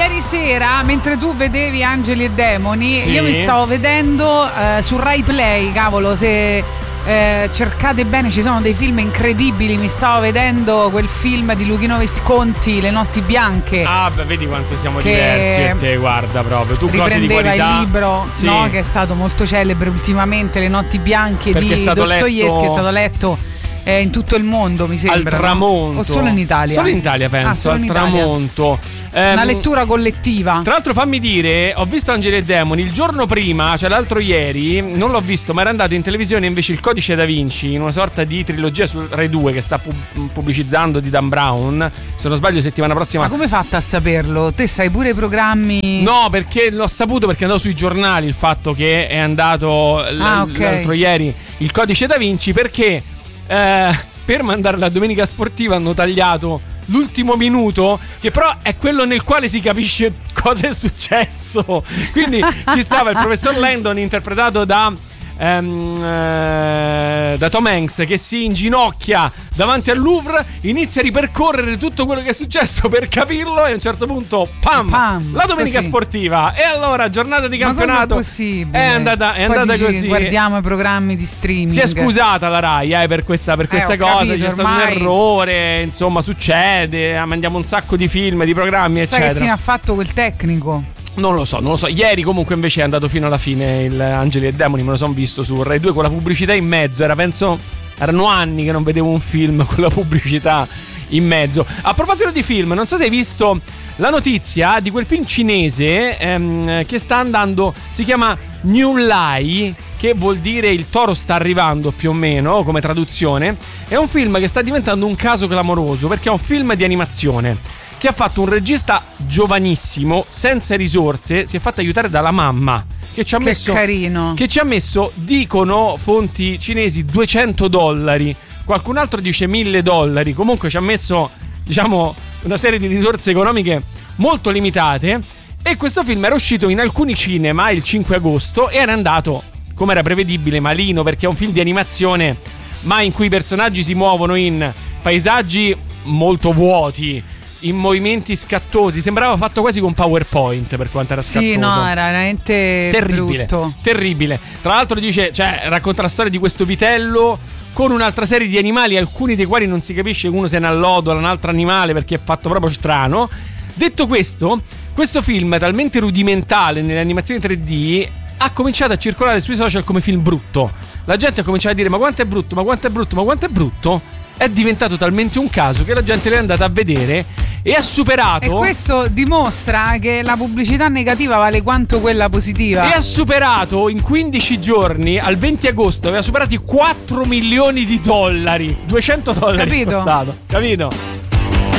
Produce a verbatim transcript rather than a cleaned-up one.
ieri sera, mentre tu vedevi Angeli e Demoni, sì. io mi stavo vedendo eh, su Rai Play, cavolo, se eh, cercate bene ci sono dei film incredibili. Mi stavo vedendo quel film di Luchino Visconti, Le notti bianche. Ah, beh, vedi quanto siamo che diversi e te, guarda proprio. Tu cose di qualità. Riprendeva il libro, sì. no, che è stato molto celebre ultimamente, Le notti bianche perché di Dostoevskij, letto... è stato letto eh, in tutto il mondo, mi sembra. Al tramonto. No? O solo in Italia? Solo in Italia, penso. Ah, al tramonto. Ehm, Una lettura collettiva. Tra l'altro, fammi dire, ho visto Angeli e Demoni il giorno prima, cioè l'altro ieri, non l'ho visto, ma era andato in televisione invece Il Codice Da Vinci, in una sorta di trilogia su Rai due che sta pub- pubblicizzando di Dan Brown. Se non sbaglio, settimana prossima. Ma come hai fatto a saperlo? Te sai pure i programmi? No, perché l'ho saputo perché è andato sui giornali il fatto che è andato l- ah, okay. l'altro ieri Il Codice Da Vinci, perché eh, per mandare la domenica sportiva hanno tagliato l'ultimo minuto, che però è quello nel quale si capisce cosa è successo. Quindi ci stava il professor Landon, interpretato da Um, uh, da Tom Hanks, che si inginocchia davanti al Louvre, inizia a ripercorrere tutto quello che è successo per capirlo e a un certo punto pam, pam la domenica così. sportiva. E allora giornata di campionato. Ma com'è possibile? È andata, è Poi andata dici, così. Guardiamo i programmi di streaming. Si è scusata la Rai eh, per questa, per questa eh, cosa capito, c'è stato un ormai... errore, insomma succede, mandiamo un sacco di film, di programmi, Sai eccetera. che fine ha fatto quel tecnico? Non lo so, non lo so. Ieri comunque invece è andato fino alla fine il Angeli e Demoni, me lo sono visto su Rai due con la pubblicità in mezzo. Era penso erano anni che non vedevo un film con la pubblicità in mezzo. A proposito di film, non so se hai visto la notizia di quel film cinese ehm, che sta andando, si chiama New Lai, che vuol dire il toro sta arrivando più o meno come traduzione. È un film che sta diventando un caso clamoroso perché è un film di animazione che ha fatto un regista giovanissimo, senza risorse, si è fatto aiutare dalla mamma, che ci ha che messo carino. che ci ha messo, dicono fonti cinesi, duecento dollari. Qualcun altro dice mille dollari. Comunque ci ha messo, diciamo, una serie di risorse economiche molto limitate. E questo film era uscito in alcuni cinema il cinque agosto e era andato, come era prevedibile, malino, perché è un film di animazione, ma in cui i personaggi si muovono in paesaggi molto vuoti, in movimenti scattosi. Sembrava fatto quasi con PowerPoint per quanto era scattoso. Sì, no, era veramente terribile, brutto. terribile. Tra l'altro dice, cioè, racconta la storia di questo vitello con un'altra serie di animali, alcuni dei quali non si capisce, uno se ne allodola, un altro animale, perché è fatto proprio strano. Detto questo, questo film talmente rudimentale nelle animazioni tre D ha cominciato a circolare sui social come film brutto. La gente ha cominciato a dire: ma quanto è brutto, ma quanto è brutto, ma quanto è brutto. È diventato talmente un caso che la gente l'è andata a vedere e ha superato. E questo dimostra che la pubblicità negativa vale quanto quella positiva. E ha superato in quindici giorni, al venti agosto, aveva superato i quattro milioni di dollari. duecento dollari. Capito? È costato. Capito?